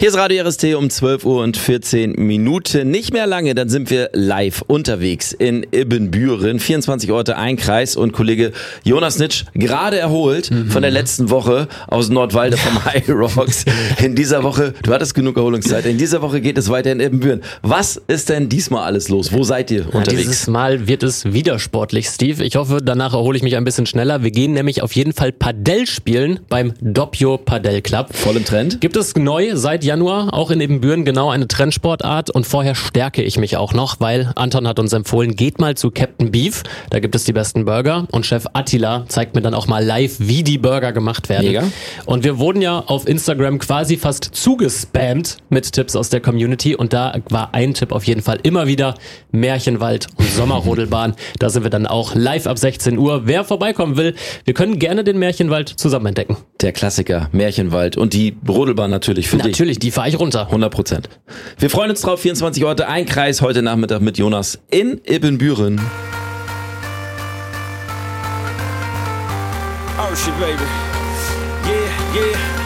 Hier ist Radio RST um 12:14 Uhr. Nicht mehr lange, dann sind wir live unterwegs in Ibbenbüren. 24 Orte, ein Kreis und Kollege Jonas Nitsch, gerade erholt von der letzten Woche aus Nordwalde vom High Rocks. In dieser Woche, du hattest genug Erholungszeit, in dieser Woche geht es weiter in Ibbenbüren. Was ist denn diesmal alles los? Wo seid ihr unterwegs? Dieses Mal wird es wieder sportlich, Steve. Ich hoffe, danach erhole ich mich ein bisschen schneller. Wir gehen nämlich auf jeden Fall Padel spielen beim Doppio Padel Club. Voll im Trend. Gibt es neu seit Januar, auch in Ibbenbüren, genau eine Trendsportart. Und vorher stärke ich mich auch noch, weil Anton hat uns empfohlen, geht mal zu Captain Beef. Da gibt es die besten Burger. Und Chef Attila zeigt mir dann auch mal live, wie die Burger gemacht werden. Mega. Und wir wurden ja auf Instagram quasi fast zugespammt mit Tipps aus der Community. Und da war ein Tipp auf jeden Fall immer wieder Märchenwald und Sommerrodelbahn. Da sind wir dann auch live ab 16 Uhr. Wer vorbeikommen will, wir können gerne den Märchenwald zusammen entdecken. Der Klassiker, Märchenwald und die Rodelbahn natürlich für dich. Natürlich, die fahre ich runter. 100%. Wir freuen uns drauf, 24 Orte, ein Kreis, heute Nachmittag mit Jonas in Ibbenbüren. Oh shit, baby. Yeah, yeah.